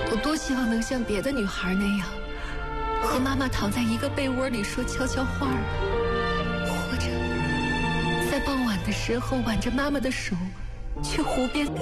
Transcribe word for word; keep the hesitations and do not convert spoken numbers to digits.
我多希望能像别的女孩那样，和妈妈躺在一个被窝里说悄悄话，或者在傍晚的时候挽着妈妈的手去湖边。